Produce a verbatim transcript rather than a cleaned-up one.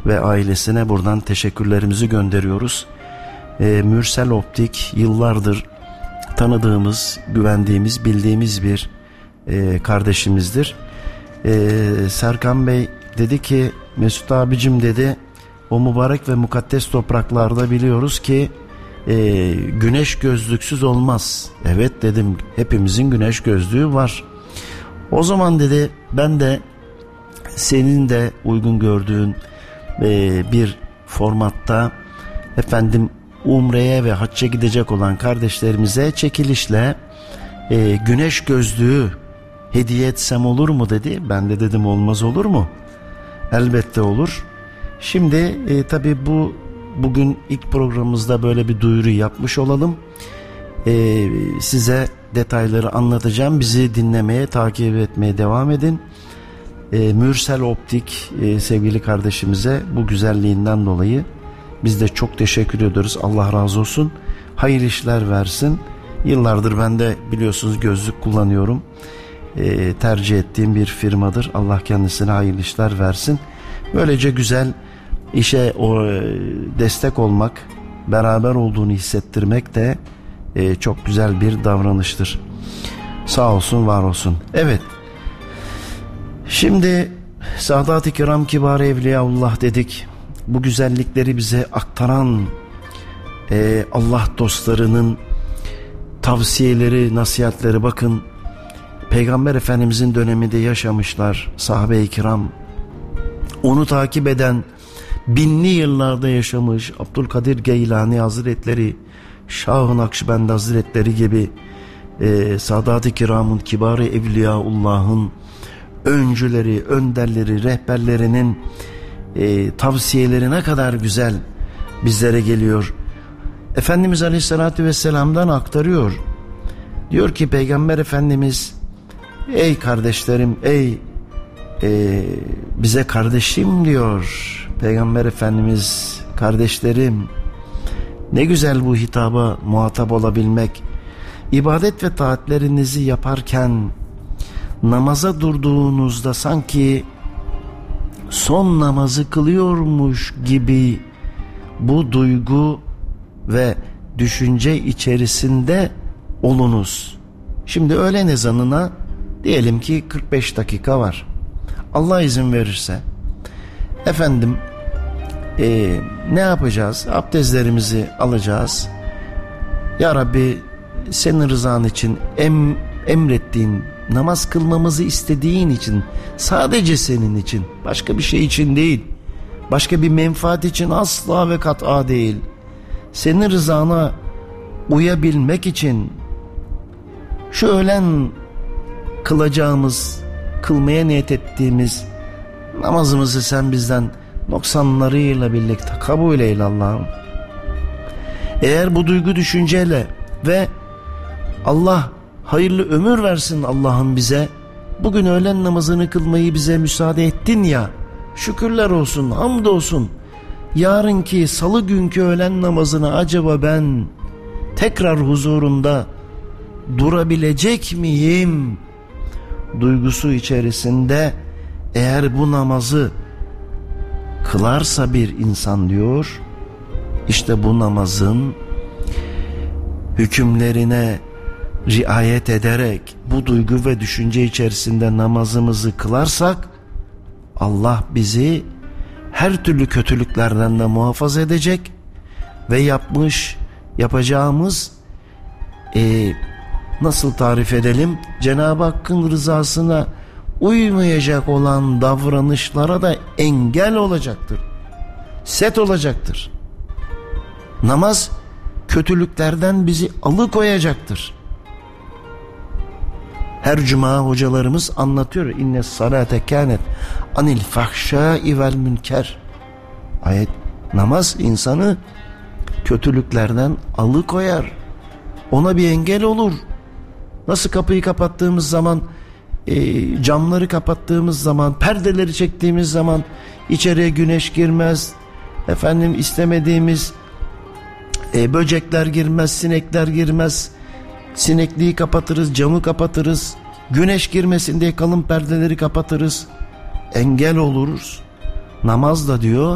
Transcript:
ve ailesine buradan teşekkürlerimizi gönderiyoruz. E, Mürsel Optik yıllardır tanıdığımız, güvendiğimiz, bildiğimiz bir e, kardeşimizdir. E, Serkan Bey dedi ki, Mesut abicim dedi, o mübarek ve mukaddes topraklarda biliyoruz ki e, güneş gözlüksüz olmaz. Evet dedim, hepimizin güneş gözlüğü var. O zaman dedi, ben de senin de uygun gördüğün e, bir formatta efendim Umre'ye ve hacca gidecek olan kardeşlerimize çekilişle e, güneş gözlüğü hediye etsem olur mu dedi. Ben de dedim, olmaz olur mu? Elbette olur. Şimdi e, tabii bu bugün ilk programımızda böyle bir duyuru yapmış olalım. E, size detayları anlatacağım. Bizi dinlemeye, takip etmeye devam edin. E, Mürsel Optik e, sevgili kardeşimize bu güzelliğinden dolayı biz de çok teşekkür ediyoruz. Allah razı olsun. Hayırlı işler versin. Yıllardır ben de biliyorsunuz gözlük kullanıyorum. E, tercih ettiğim bir firmadır. Allah kendisine hayırlı işler versin. Böylece güzel işe o, e, destek olmak, beraber olduğunu hissettirmek de e, çok güzel bir davranıştır. Sağ olsun, var olsun. Evet. Şimdi Sadat-ı Kiram, Kibar Evliyaullah dedik. Bu güzellikleri bize aktaran e, Allah dostlarının tavsiyeleri, nasihatleri, bakın Peygamber Efendimizin döneminde yaşamışlar sahabe-i kiram. Onu takip eden, binli yıllarda yaşamış Abdülkadir Geylani Hazretleri, Şah-ı Nakşibend Hazretleri gibi e, Sadat-ı Kiram'ın, Kibar-ı Evliyaullah'ın öncüleri, önderleri, rehberlerinin e, tavsiyeleri ne kadar güzel bizlere geliyor. Efendimiz Aleyhisselatü Vesselam'dan aktarıyor. Diyor ki Peygamber Efendimiz, ey kardeşlerim, ey e, bize kardeşim diyor Peygamber Efendimiz, kardeşlerim. Ne güzel bu hitaba muhatap olabilmek. İbadet ve taatlerinizi yaparken namaza durduğunuzda sanki son namazı kılıyormuş gibi bu duygu ve düşünce içerisinde olunuz. Şimdi öğlen ezanına diyelim ki kırk beş dakika var. Allah izin verirse efendim e, ne yapacağız? Abdestlerimizi alacağız. Ya Rabbi, senin rızan için, em, emrettiğin, namaz kılmamızı istediğin için, sadece senin için, başka bir şey için değil, başka bir menfaat için asla ve kat'a değil, senin rızana uyabilmek için şu öğlen kılacağımız, kılmaya niyet ettiğimiz namazımızı sen bizden noksanlarıyla birlikte kabul eyle Allah'ım. Eğer bu duygu düşünceyle ve Allah hayırlı ömür versin Allah'ım bize, bugün öğlen namazını kılmayı bize müsaade ettin ya, şükürler olsun, hamdolsun. Yarınki salı günkü öğlen namazını acaba ben tekrar huzurunda durabilecek miyim duygusu içerisinde eğer bu namazı kılarsa bir insan diyor, işte bu namazın hükümlerine riayet ederek bu duygu ve düşünce içerisinde namazımızı kılarsak Allah bizi her türlü kötülüklerden de muhafaza edecek ve yapmış yapacağımız e, nasıl tarif edelim, Cenab-ı Hakk'ın rızasına uymayacak olan davranışlara da engel olacaktır, set olacaktır. Namaz kötülüklerden bizi alıkoyacaktır. Her cuma hocalarımız anlatıyor. İnne salate kânet anil fahşâi vel münker. Ayet, namaz insanı kötülüklerden alıkoyar. Ona bir engel olur. Nasıl kapıyı kapattığımız zaman, e, camları kapattığımız zaman, perdeleri çektiğimiz zaman içeriye güneş girmez. Efendim istemediğimiz e, böcekler girmez, sinekler girmez. Sinekliği kapatırız, camı kapatırız. Güneş girmesin diye kalın perdeleri kapatırız. Engel oluruz. Namaz da diyor